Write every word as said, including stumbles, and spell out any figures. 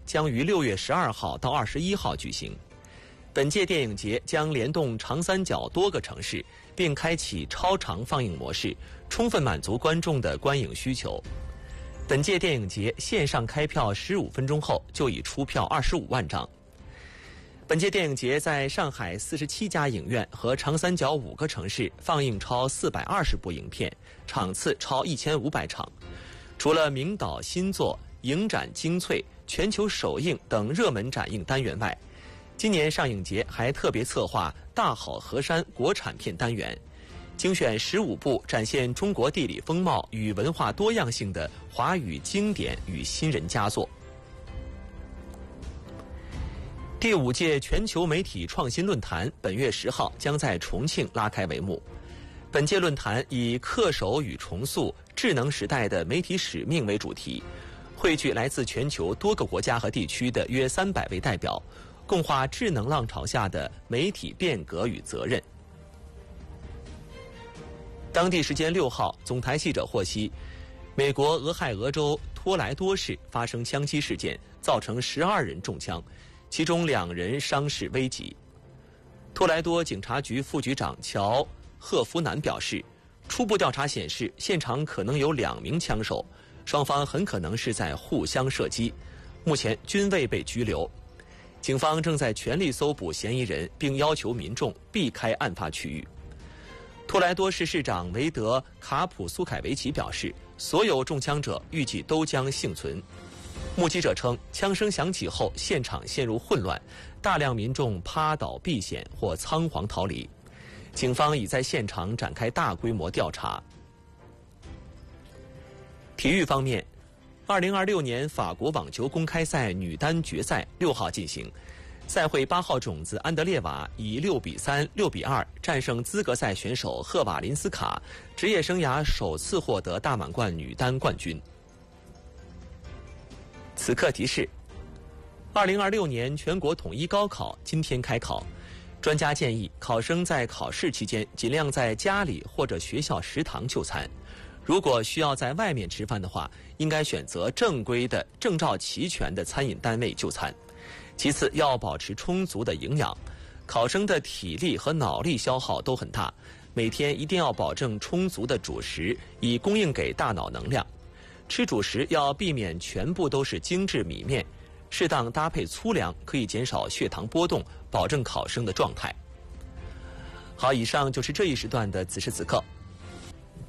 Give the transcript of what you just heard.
将于六月十二号到二十一号举行。本届电影节将联动长三角多个城市，并开启超长放映模式，充分满足观众的观影需求。本届电影节线上开票十五分钟后就已出票二十五万张。本届电影节在上海四十七家影院和长三角五个城市放映超四百二十部影片，场次超一千五百场。除了名导新作、影展精粹、全球首映等热门展映单元外，今年上影节还特别策划大好河山国产片单元，精选十五部展现中国地理风貌与文化多样性的华语经典与新人佳作。第五届全球媒体创新论坛本月十号将在重庆拉开帷幕。本届论坛以恪守与重塑智能时代的媒体使命为主题，汇聚来自全球多个国家和地区的约三百位代表，共话智能浪潮下的媒体变革与责任。当地时间六号，总台记者获悉，美国俄亥俄州托莱多市发生枪击事件，造成十二人中枪，其中两人伤势危急。托莱多警察局副局长乔·赫夫南表示，初步调查显示，现场可能有两名枪手，双方很可能是在互相射击，目前均未被拘留。警方正在全力搜捕嫌疑人，并要求民众避开案发区域。托莱多市市长维德·卡普苏凯维奇表示，所有中枪者预计都将幸存。目击者称，枪声响起后，现场陷入混乱，大量民众趴倒避险或仓皇逃离。警方已在现场展开大规模调查。体育方面，二零二六年法国网球公开赛女单决赛六号进行，赛会八号种子安德烈瓦以六比三、六比二战胜资格赛选手赫瓦林斯卡，职业生涯首次获得大满贯女单冠军。此刻提示：二零二六年全国统一高考今天开考，专家建议考生在考试期间尽量在家里或者学校食堂就餐。如果需要在外面吃饭的话，应该选择正规的、证照齐全的餐饮单位就餐。其次，要保持充足的营养。考生的体力和脑力消耗都很大，每天一定要保证充足的主食，以供应给大脑能量。吃主食要避免全部都是精致米面，适当搭配粗粮，可以减少血糖波动，保证考生的状态。好，以上就是这一时段的此时此刻。